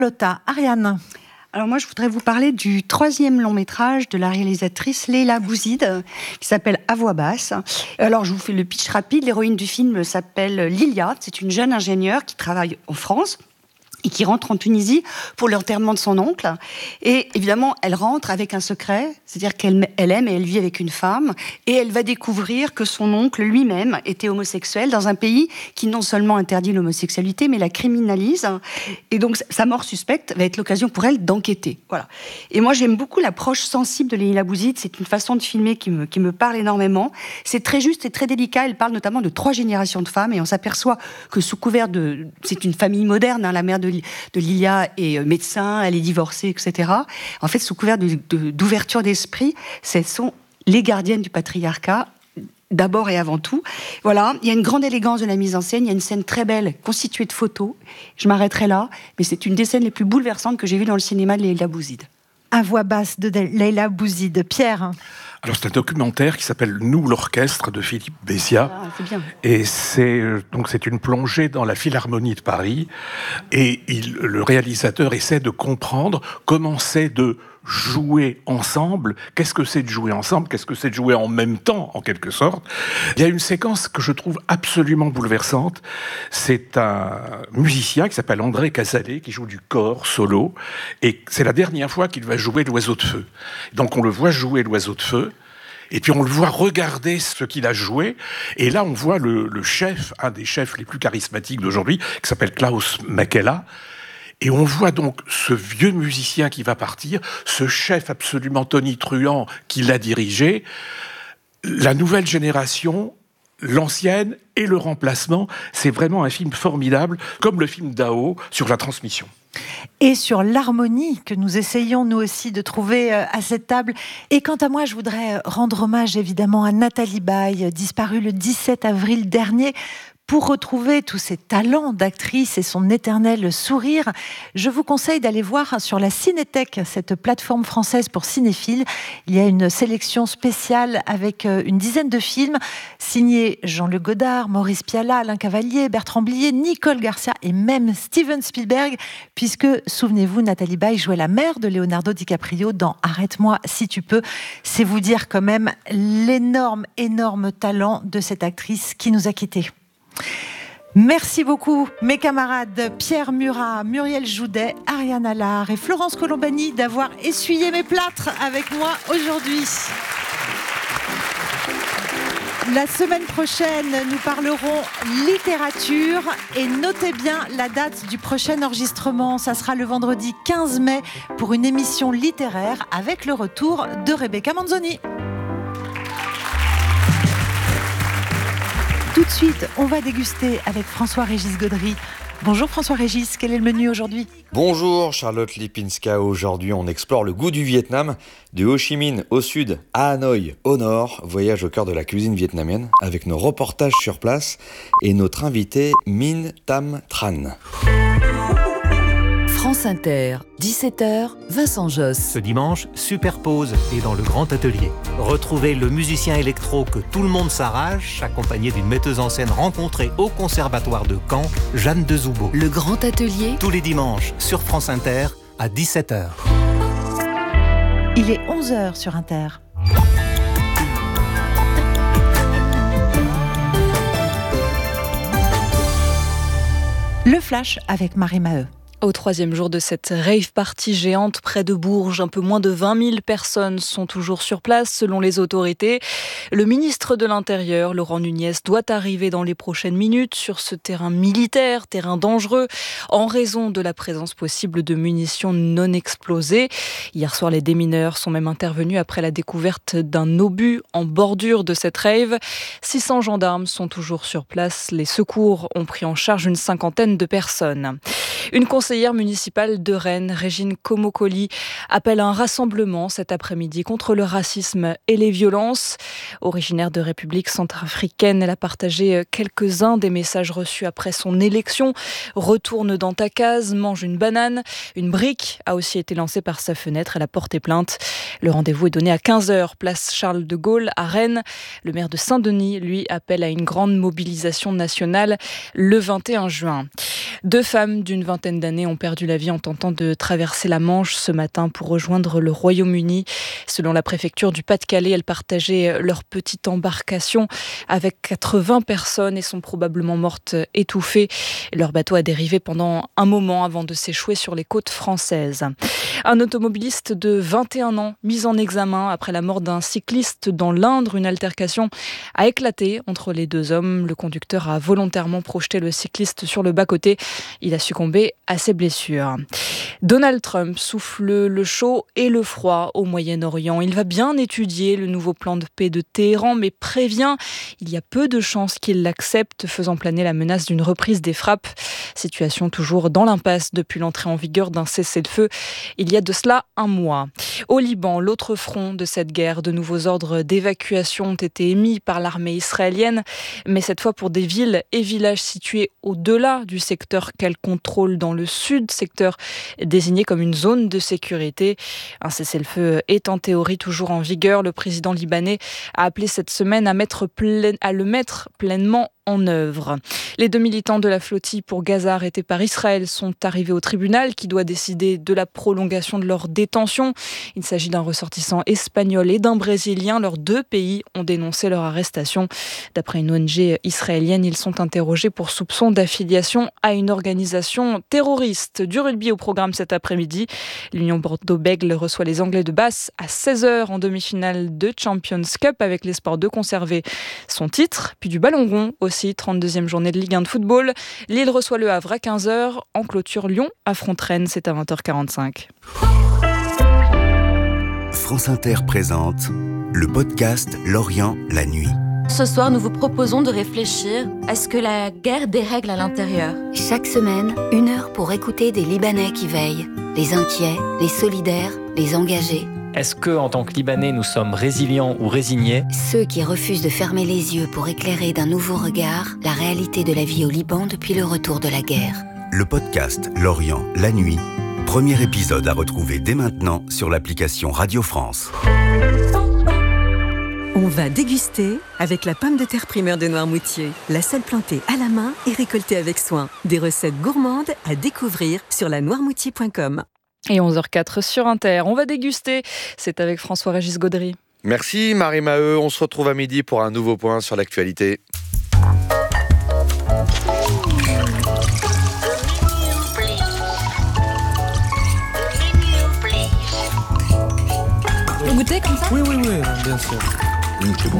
Lotta, Ariane. Alors moi, je voudrais vous parler du 3e long métrage de la réalisatrice Leila Bouzid, qui s'appelle À voix basse. Alors, je vous fais le pitch rapide. L'héroïne du film s'appelle Lilia. C'est une jeune ingénieure qui travaille en France et qui rentre en Tunisie pour l'enterrement de son oncle. Et évidemment, elle rentre avec un secret, c'est-à-dire qu'elle aime et elle vit avec une femme, et elle va découvrir que son oncle lui-même était homosexuel dans un pays qui non seulement interdit l'homosexualité, mais la criminalise. Et donc, sa mort suspecte va être l'occasion pour elle d'enquêter. Voilà. Et moi, j'aime beaucoup l'approche sensible de Leila Bouzid. C'est une façon de filmer qui me parle énormément. C'est très juste et très délicat. Elle parle notamment de 3 générations de femmes, et on s'aperçoit que sous couvert de... C'est une famille moderne, la mère de Lilia est médecin, elle est divorcée, etc. En fait, sous couvert d'ouverture d'esprit, ce sont les gardiennes du patriarcat, d'abord et avant tout. Voilà, il y a une grande élégance de la mise en scène, il y a une scène très belle, constituée de photos. Je m'arrêterai là, mais c'est une des scènes les plus bouleversantes que j'ai vues dans le cinéma de Leila Bouzid. À voix basse de Leila Bouzid. Pierre. Alors c'est un documentaire qui s'appelle Nous l'orchestre de Philippe Béziat. C'est bien. Et c'est une plongée dans la Philharmonie de Paris. Et le réalisateur essaie de comprendre comment c'est de jouer ensemble. Qu'est-ce que c'est de jouer ensemble? Qu'est-ce que c'est de jouer en même temps, en quelque sorte? Il y a une séquence que je trouve absolument bouleversante. C'est un musicien qui s'appelle André Casalet, qui joue du cor solo. Et c'est la dernière fois qu'il va jouer l'Oiseau de feu. Donc on le voit jouer l'Oiseau de feu. Et puis on le voit regarder ce qu'il a joué. Et là, on voit le chef, un des chefs les plus charismatiques d'aujourd'hui, qui s'appelle Klaus Makela. Et on voit donc ce vieux musicien qui va partir, ce chef absolument tonitruant qui l'a dirigé, la nouvelle génération, l'ancienne et le remplacement. C'est vraiment un film formidable, comme le film Dao sur la transmission. Et sur l'harmonie que nous essayons nous aussi de trouver à cette table. Et quant à moi, je voudrais rendre hommage évidemment à Nathalie Baye, disparue le 17 avril dernier. Pour retrouver tous ses talents d'actrice et son éternel sourire, je vous conseille d'aller voir sur la Cinétech, cette plateforme française pour cinéphiles. Il y a une sélection spéciale avec une dizaine de films signés Jean-Luc Godard, Maurice Pialat, Alain Cavalier, Bertrand Blier, Nicole Garcia et même Steven Spielberg, puisque, souvenez-vous, Nathalie Baye jouait la mère de Leonardo DiCaprio dans Arrête-moi si tu peux. C'est vous dire quand même l'énorme talent de cette actrice qui nous a quittés. Merci beaucoup mes camarades Pierre Murat, Muriel Joudet, Ariane Allard et Florence Colombani d'avoir essuyé mes plâtres avec moi aujourd'hui. La semaine prochaine, nous parlerons littérature et notez bien la date du prochain enregistrement. Ça sera le vendredi 15 mai pour une émission littéraire avec le retour de Rebecca Manzoni. Tout de suite, on va déguster avec François-Régis Gaudry. Bonjour François-Régis, quel est le menu aujourd'hui ? Bonjour Charlotte Lipinska, aujourd'hui on explore le goût du Vietnam, de Ho Chi Minh au sud à Hanoï au nord, voyage au cœur de la cuisine vietnamienne avec nos reportages sur place et notre invité Minh Tam Tran. France Inter, 17h, Vincent Josse. Ce dimanche, Superpose est dans le grand atelier. Retrouvez le musicien électro que tout le monde s'arrache, accompagné d'une metteuse en scène rencontrée au Conservatoire de Caen, Jeanne Dezoubo. Le grand atelier, tous les dimanches sur France Inter à 17h. Il est 11h sur Inter. Le Flash avec Marie Maheu. Au 3e jour de cette rave party géante près de Bourges, un peu moins de 20 000 personnes sont toujours sur place selon les autorités. Le ministre de l'Intérieur, Laurent Nunez, doit arriver dans les prochaines minutes sur ce terrain militaire, terrain dangereux, en raison de la présence possible de munitions non explosées. Hier soir, les démineurs sont même intervenus après la découverte d'un obus en bordure de cette rave. 600 gendarmes sont toujours sur place. Les secours ont pris en charge une 50aine de personnes. Une conseillère municipale de Rennes, Régine Comocoli, appelle à un rassemblement cet après-midi contre le racisme et les violences. Originaire de République centrafricaine, elle a partagé quelques-uns des messages reçus après son élection. Retourne dans ta case, mange une banane. Une brique a aussi été lancée par sa fenêtre. Elle a porté plainte. Le rendez-vous est donné à 15h, place Charles de Gaulle à Rennes. Le maire de Saint-Denis, lui, appelle à une grande mobilisation nationale le 21 juin. 2 femmes d'une vingtaine d'années Libanais ont perdu la vie en tentant de traverser la Manche ce matin pour rejoindre le Royaume-Uni. Selon la préfecture du Pas-de-Calais, elles partageaient leur petite embarcation avec 80 personnes et sont probablement mortes étouffées. Leur bateau a dérivé pendant un moment avant de s'échouer sur les côtes françaises. Un automobiliste de 21 ans mis en examen après la mort d'un cycliste dans l'Indre. Une altercation a éclaté entre les deux hommes. Le conducteur a volontairement projeté le cycliste sur le bas-côté. Il a succombé à ses blessures. Donald Trump souffle le chaud et le froid au Moyen-Orient. Il va bien étudier le nouveau plan de paix de Téhéran, mais prévient il y a peu de chances qu'il l'accepte, faisant planer la menace d'une reprise des frappes. Situation toujours dans l'impasse depuis l'entrée en vigueur d'un cessez-le-feu il y a de cela un mois. Au Liban, l'autre front de cette guerre, de nouveaux ordres d'évacuation ont été émis par l'armée israélienne, mais cette fois pour des villes et villages situés au-delà du secteur qu'elle contrôle dans le sud, secteur désigné comme une zone de sécurité. Un cessez-le-feu est en théorie toujours en vigueur. Le président libanais a appelé cette semaine à le mettre pleinement en œuvre. Les 2 militants de la flottille pour Gaza arrêtés par Israël sont arrivés au tribunal qui doit décider de la prolongation de leur détention. Il s'agit d'un ressortissant espagnol et d'un brésilien. Leurs 2 pays ont dénoncé leur arrestation. D'après une ONG israélienne, ils sont interrogés pour soupçon d'affiliation à une organisation terroriste. Du rugby au programme cet après-midi. L'Union Bordeaux-Bègles reçoit les Anglais de Basse à 16h en demi-finale de Champions Cup avec l'espoir de conserver son titre. Puis du ballon rond aussi, 32e journée de Ligue 1 de football. Lille reçoit Le Havre à 15h. En clôture, Lyon affronte Rennes, c'est à 20h45. France Inter présente le podcast L'Orient, la nuit. Ce soir, nous vous proposons de réfléchir à ce que la guerre dérègle à l'intérieur. Chaque semaine, 1 heure pour écouter des Libanais qui veillent. Les inquiets, les solidaires, les engagés. Est-ce que, en tant que Libanais, nous sommes résilients ou résignés ? Ceux qui refusent de fermer les yeux pour éclairer d'un nouveau regard la réalité de la vie au Liban depuis le retour de la guerre. Le podcast L'Orient, la nuit. Premier épisode à retrouver dès maintenant sur l'application Radio France. On va déguster avec la pomme de terre primeur de Noirmoutier. La seule plantée à la main et récoltée avec soin. Des recettes gourmandes à découvrir sur lanoirmoutier.com. Et 11h04 sur Inter, on va déguster. C'est avec François-Régis Gaudry. Merci Marie Maheu, on se retrouve à midi pour un nouveau point sur l'actualité. Vous goûtez comme ça ? Oui, bien sûr. C'est bon.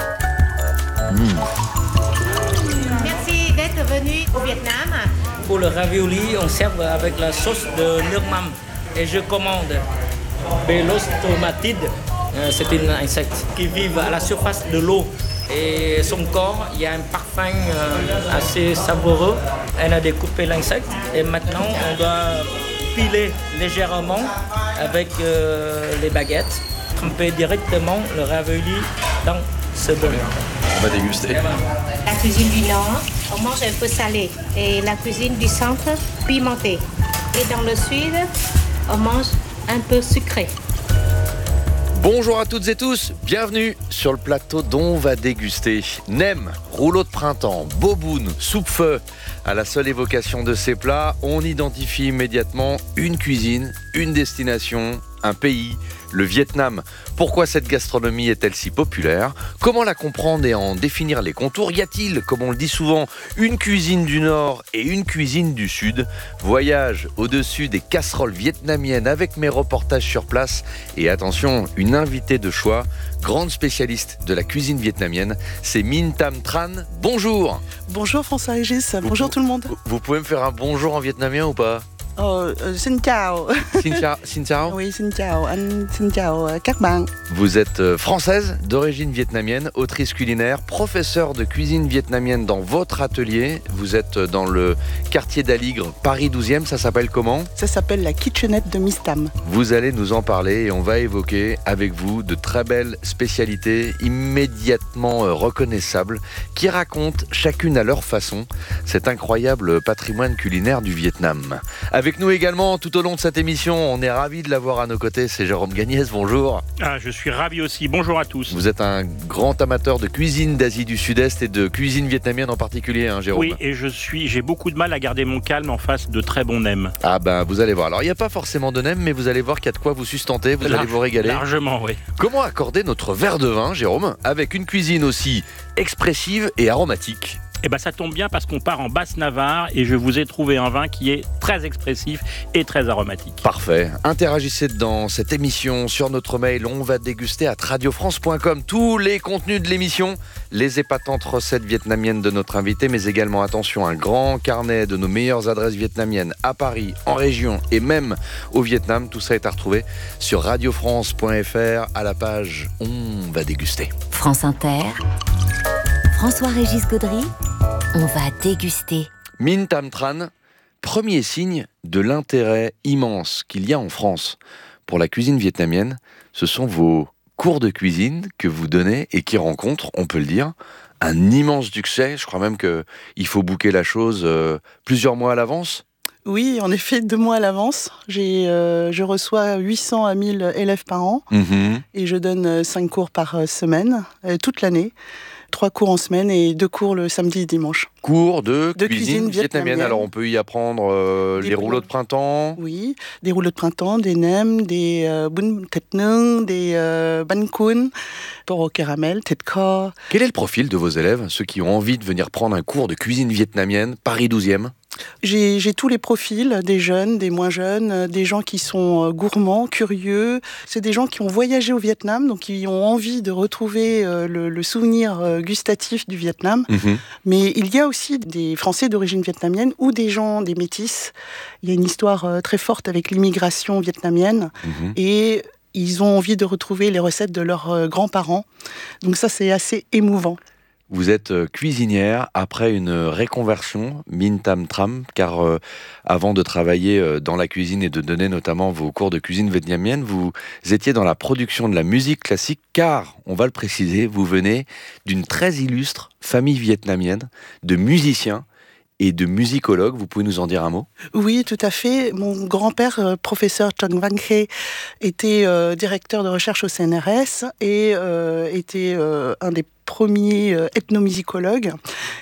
Merci d'être venu au Vietnam. Pour le ravioli, on sert avec la sauce de Nurmam. Et je commande Belostomatide. C'est un insecte qui vit à la surface de l'eau. Et son corps, il y a un parfum assez savoureux. Elle a découpé l'insecte. Et maintenant, on doit piler légèrement avec les baguettes. Tremper directement le ravioli dans ce bol. On va déguster. La cuisine du Nord, on mange un peu salé. Et la cuisine du Centre, pimentée. Et dans le Sud, on mange un peu sucré. Bonjour à toutes et tous, bienvenue sur le plateau dont on va déguster. Nem, rouleau de printemps, boboon, soupe-feu. À la seule évocation de ces plats, on identifie immédiatement une cuisine, une destination, un pays, le Vietnam. Pourquoi cette gastronomie est-elle si populaire ? Comment la comprendre et en définir les contours ? Y a-t-il, comme on le dit souvent, une cuisine du Nord et une cuisine du Sud ? Voyage au-dessus des casseroles vietnamiennes avec mes reportages sur place. Et attention, une invitée de choix, grande spécialiste de la cuisine vietnamienne, c'est Minh Tam Tran. Bonjour. Bonjour François-Régis, bonjour tout le monde. Vous pouvez me faire un bonjour en vietnamien ou pas ? Xin chào. Xin chào. Oui, xin chào. Xin chào các bạn. Vous êtes française, d'origine vietnamienne, autrice culinaire, professeure de cuisine vietnamienne dans votre atelier. Vous êtes dans le quartier d'Aligre, Paris 12e. Ça s'appelle comment ? Ça s'appelle la kitchenette de Miss Tam. Vous allez nous en parler et on va évoquer avec vous de très belles spécialités immédiatement reconnaissables qui racontent chacune à leur façon cet incroyable patrimoine culinaire du Vietnam. Avec nous également tout au long de cette émission, on est ravis de l'avoir à nos côtés, c'est Jérôme Gagnès, bonjour. Je suis ravi aussi, bonjour à tous. Vous êtes un grand amateur de cuisine d'Asie du Sud-Est et de cuisine vietnamienne en particulier, hein, Jérôme? Oui, et j'ai beaucoup de mal à garder mon calme en face de très bons nems. Ah ben, vous allez voir. Alors, il n'y a pas forcément de nems, mais vous allez voir qu'il y a de quoi vous sustenter, vous allez vous régaler. Largement, oui. Comment accorder notre verre de vin, Jérôme, avec une cuisine aussi expressive et aromatique? Eh ben, ça tombe bien parce qu'on part en Basse-Navarre et je vous ai trouvé un vin qui est très expressif et très aromatique. Parfait. Interagissez dans cette émission sur notre mail. On va déguster à radiofrance.com tous les contenus de l'émission, les épatantes recettes vietnamiennes de notre invité, mais également, attention, un grand carnet de nos meilleures adresses vietnamiennes à Paris, en région et même au Vietnam. Tout ça est à retrouver sur radiofrance.fr à la page On va déguster. France Inter, François-Régis Gaudry, on va déguster. Minh Tam Tran, premier signe de l'intérêt immense qu'il y a en France pour la cuisine vietnamienne, ce sont vos cours de cuisine que vous donnez et qui rencontrent, on peut le dire, un immense succès. Je crois même qu'il faut booker la chose plusieurs mois à l'avance. Oui, en effet, 2 mois à l'avance. Je reçois 800 à 1000 élèves par an et je donne 5 cours par semaine, toute l'année. 3 cours en semaine et 2 cours le samedi et dimanche. Cours de cuisine vietnamienne. Alors on peut y apprendre les rouleaux de printemps. Oui, des rouleaux de printemps, des nems, des bún thịt nướng, des bánh cuốn, porc au caramel, thịt kho. Quel est le profil de vos élèves, ceux qui ont envie de venir prendre un cours de cuisine vietnamienne, Paris 12e? J'ai tous les profils, des jeunes, des moins jeunes, des gens qui sont gourmands, curieux. C'est des gens qui ont voyagé au Vietnam, donc qui ont envie de retrouver le souvenir gustatif du Vietnam. Mais il y a aussi des Français d'origine vietnamienne ou des gens, des métis. Il y a une histoire très forte avec l'immigration vietnamienne et ils ont envie de retrouver les recettes de leurs grands-parents. Donc ça, c'est assez émouvant. Vous êtes cuisinière après une reconversion, Minh Tam Tran, car avant de travailler dans la cuisine et de donner notamment vos cours de cuisine vietnamienne, vous étiez dans la production de la musique classique, car, on va le préciser, vous venez d'une très illustre famille vietnamienne de musiciens et de musicologues. Vous pouvez nous en dire un mot? Oui, tout à fait. Mon grand-père, professeur Trong Van Khe, était directeur de recherche au CNRS et était un des premiers ethnomusicologues.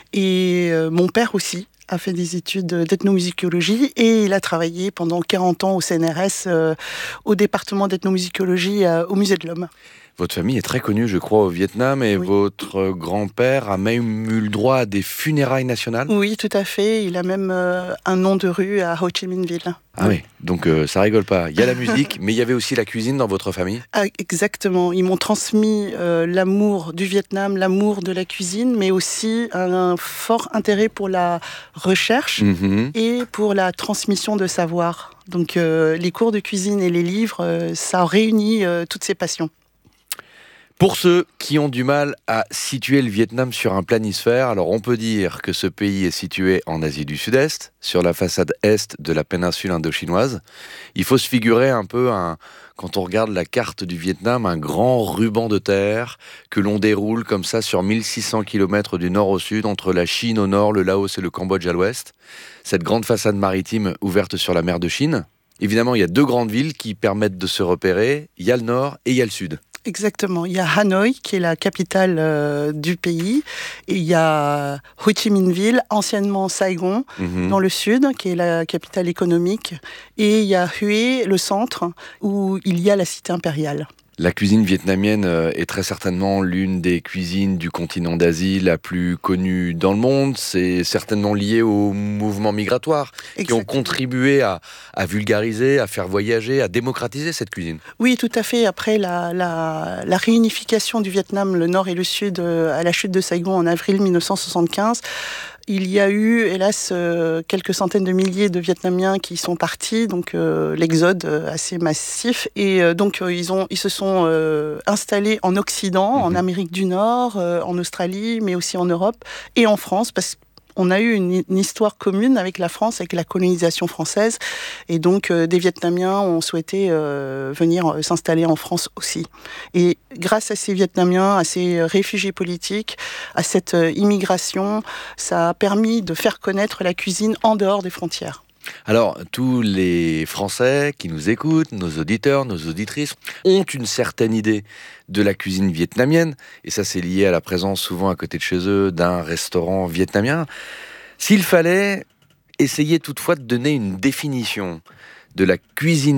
Et mon père aussi a fait des études d'ethnomusicologie et il a travaillé pendant 40 ans au CNRS, au département d'ethnomusicologie au Musée de l'Homme. Votre famille est très connue, je crois, au Vietnam, et votre grand-père a même eu le droit à des funérailles nationales? Oui, tout à fait. Il a même un nom de rue à Ho Chi Minh Ville. Ah oui, donc ça rigole pas. Il y a la musique, mais il y avait aussi la cuisine dans votre famille? Ah, exactement. Ils m'ont transmis l'amour du Vietnam, l'amour de la cuisine, mais aussi un fort intérêt pour la recherche et pour la transmission de savoir. Donc les cours de cuisine et les livres, ça réunit toutes ces passions. Pour ceux qui ont du mal à situer le Vietnam sur un planisphère, alors on peut dire que ce pays est situé en Asie du Sud-Est, sur la façade est de la péninsule indochinoise. Il faut se figurer un peu, quand on regarde la carte du Vietnam, un grand ruban de terre que l'on déroule comme ça sur 1600 km du nord au sud, entre la Chine au nord, le Laos et le Cambodge à l'ouest. Cette grande façade maritime ouverte sur la mer de Chine. Évidemment, il y a 2 grandes villes qui permettent de se repérer. Il y a le nord et il y a le sud. Exactement. Il y a Hanoï, qui est la capitale du pays, et il y a Ho Chi Minh Ville, anciennement Saigon, dans le sud, qui est la capitale économique, et il y a Hue, le centre, où il y a la cité impériale. La cuisine vietnamienne est très certainement l'une des cuisines du continent d'Asie la plus connue dans le monde. C'est certainement lié aux mouvements migratoires qui ont contribué à vulgariser, à faire voyager, à démocratiser cette cuisine. Oui, tout à fait. Après la réunification du Vietnam, le nord et le sud, à la chute de Saigon en avril 1975, il y a eu, hélas, quelques centaines de milliers de Vietnamiens qui sont partis, donc l'exode assez massif. Et donc ils se sont installés en Occident, en Amérique du Nord, en Australie, mais aussi en Europe et en France, parce qu'on a eu une histoire commune avec la France, avec la colonisation française. Et donc, des Vietnamiens ont souhaité venir s'installer en France aussi. Et grâce à ces Vietnamiens, à ces réfugiés politiques, à cette immigration, ça a permis de faire connaître la cuisine en dehors des frontières. Alors, tous les Français qui nous écoutent, nos auditeurs, nos auditrices, ont une certaine idée de la cuisine vietnamienne, et ça c'est lié à la présence souvent à côté de chez eux d'un restaurant vietnamien. S'il fallait essayer toutefois de donner une définition de la cuisine